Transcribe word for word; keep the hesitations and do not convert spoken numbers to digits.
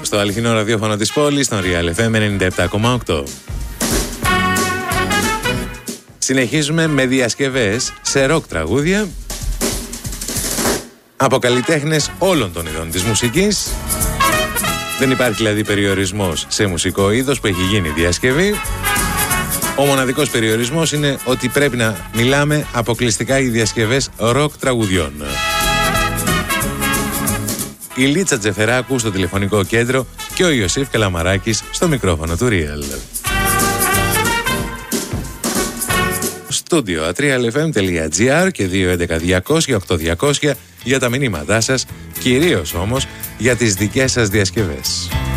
στο αληθινό ραδιόφωνο της πόλης, στον Real εφ εμ ενενήντα επτά κόμμα οκτώ. Συνεχίζουμε με διασκευές σε ροκ τραγούδια από καλλιτέχνες όλων των ειδών της μουσικής. Δεν υπάρχει δηλαδή περιορισμός σε μουσικό είδος που έχει γίνει διασκευή. Ο μοναδικός περιορισμός είναι ότι πρέπει να μιλάμε αποκλειστικά για διασκευές ροκ τραγουδιών. Η Λίτσα Τζεφεράκου στο τηλεφωνικό κέντρο και ο Ιωσήφ Καλαμαράκης στο μικρόφωνο του Real. Studio at real f m dot g r και δύο έντεκα διακόσια οκτώ διακόσια για τα μηνύματά σας, κυρίως όμως για τις δικές σας διασκευές.